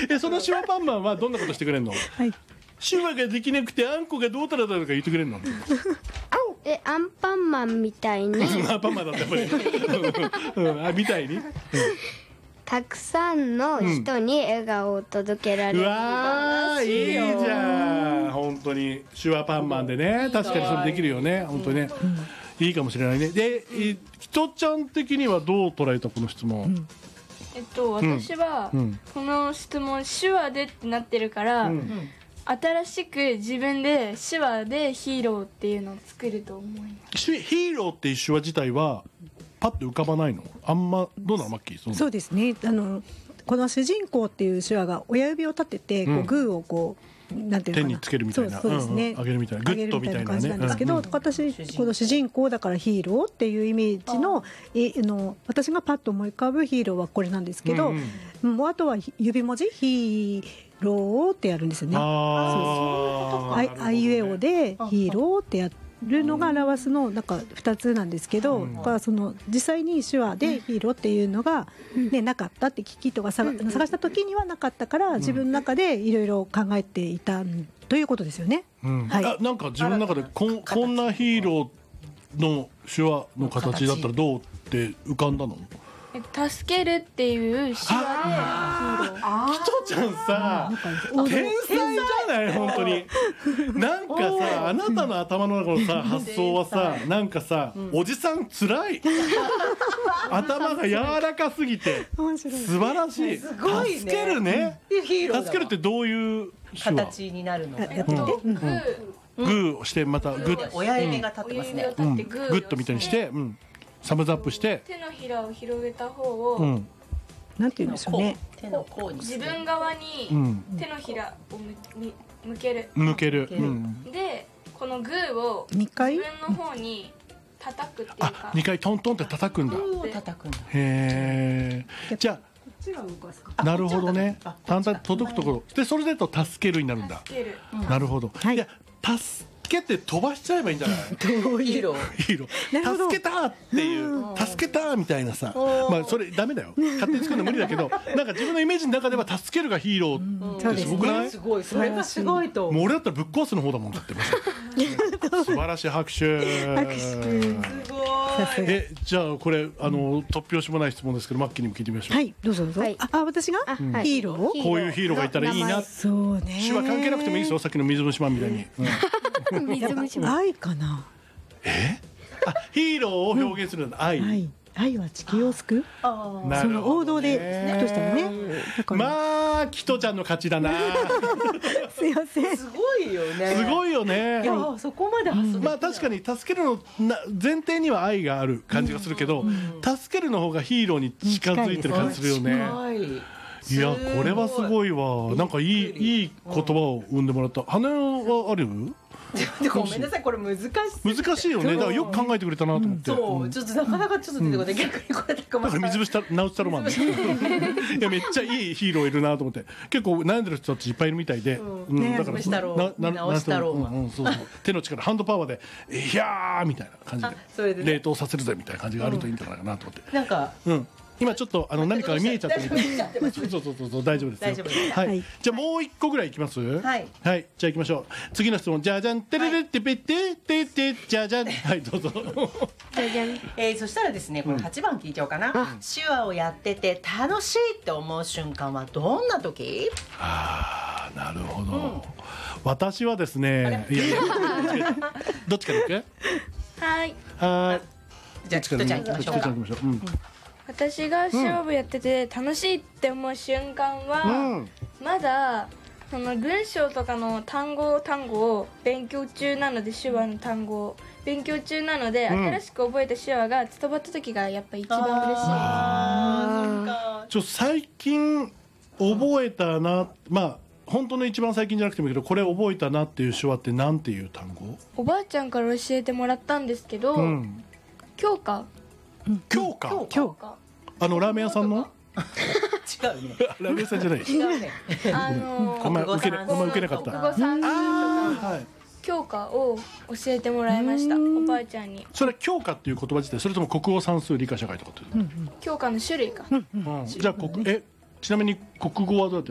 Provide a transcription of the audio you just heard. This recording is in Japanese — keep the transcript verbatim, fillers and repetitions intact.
えその手話パンマンはどんなことしてくれるの？ はい。 手話ができなくてあんこがどうたらだとか言ってくれるの？ えアンパンマンみたいにアンパンマンだったやっぱり、うん、あみたいに、うん、 たくさんの人に笑顔を届けられる、 うわーいいじゃん本当に手話パンマンでね。確かにそれできるよね本当にね、うん、いいかもしれないね。できとちゃん的にはどう捉えたこの質問？うん、 えっと私は、うん、この質問手話でってなってるから、うん、新しく自分で手話でヒーローっていうのを作ると思います。 ヒーローっていう手話自体はパッと浮かばないの？あんまどうなのマッキー？そ, そうですね。あのこの主人公っていう手話が親指を立てて、こうグーをこうなんていうのかな、手につけるみたいな、 そうですね、 うんうん、上げるみたいな、グッドみたいな感じなんですけど、 ね、うん、 私この主人公だからヒーローっていうイメージの、えの私がパッと思い浮かぶヒーローはこれなんですけど、うんうん、もうあとは指文字ヒーローってやるんですよね。ああ、あいうえおでヒーローってやってるのが表すのなんかふたつなんですけど、うん、その実際に手話でヒーローっていうのが、ね、なかったってキキとか探した時にはなかったから自分の中でいろいろ考えていたということですよね、うん、はい、 あなんか自分の中でこん、こんなヒーローの手話の形だったらどうって浮かんだの？ 助けるっていう手話でヒーロー。 キトちゃんさ天才じゃない本当に。なんかさあなたの頭の中のさ発想はさなんかさ、うん、おじさんつらい頭が柔らかすぎて素晴らしい。 すごいね。 助けるね。助けるってどういう形になるの？ えっとグーグーをしてまたグッ親指が立ってますね、 うん、グッとみたいにして、うん、サムズアップして手のひらを広げた方を、 うん、なんていうんでしょうね、 手の甲に自分側に手のひらを向向ける向ける、うん、でこのグーを自分の方に叩くっていうか、 あにかいトントンって叩くんだ。 グーを叩くんだ。 へえ。じゃあなるほどね。簡単に届くところでそれだと助けるになるんだ。 助ける、 うん、なるほど。はい、いや助けて飛ばしちゃえばいいんじゃない？ どういうヒーロー助けたっていう助けたみたいなさ、まあそれダメだよ勝手に作るの無理だけどなんか自分のイメージの中では助けるがヒーローってすごくない？ すごいそれがすごいと。 もう俺だったらぶっ壊すの方だもんだって素晴らしい拍手拍手すごい。 えじゃあこれあの突拍子もない質問ですけどマッキーにも聞いてみましょう。 はいどうぞどうぞ。あ私がヒーローこういうヒーローがいたらいいな。 そうね手話関係なくてもいいですよさっきの水虫マンみたいに。 水虫マン愛かな。 えあヒーローを表現するの愛、 愛愛は地球を救う。その王道で行くとしたらね。 まあキトちゃんの勝ちだな。 すいません。 すごいよね。 すごいよね。 いやそこまで発想。 まあ確かに助けるの前提には愛がある感じがするけど、助けるの方がヒーローに近づいてる感じするよね。いやこれはすごいわ。なんかいいいい言葉を生んでもらった。羽はある？ ごめんなさいこれ難しい難しいよね。だからよく考えてくれたなと思って。 そうちょっとなかなかちょっと出てこない。逆にこれだから水虫直太郎マン。いやめっちゃいいヒーローいるなと思って。結構悩んでる人たちいっぱいいるみたいで。 だから直太郎マン手の力ハンドパワーでいやーみたいな感じで冷凍させるぜみたいな感じがあるといいんじゃないかなと思って。 なんか。 今ちょっとあの何かが見えちゃってるみたいな。そうそうそうそう大丈夫ですよ。 大丈夫です。 はい。じゃあもう一個ぐらいいきます。はい。はい。じゃあ行きましょう。次の質問じゃじゃんてれれってぺってててじゃじゃんはいどうぞ。 じゃじゃん。えーそしたらですねこれはちばん聞いちゃおうかな。手話をやってて楽しいって思う瞬間はどんな時？ ああなるほど。私はですねいやいやどっちから行く？ はいはい。 じゃあキトちゃん行きましょうか。 私が勝負やってて楽しいって思う瞬間は、うん、まだその文章とかの単語単語を勉強中なので手話の単語を勉強中なので、うん、新しく覚えた手話が伝わった時がやっぱ一番嬉しい。 あちょ最近覚えたな、まあ本当の一番最近じゃなくてもいいけどこれ覚えたなっていう手話ってなんていう単語？ おばあちゃんから教えてもらったんですけど、うん、教科教科教科あのラーメン屋さんの違うねラーメン屋さんじゃない違うねあのあんま受けなかった国語算数とか教科を教えてもらいましたおばあちゃんに。 それは教科っていう言葉自体それとも国語算数理科社会とかっていう教科の種類か。 じゃあえちなみに国語はどうやって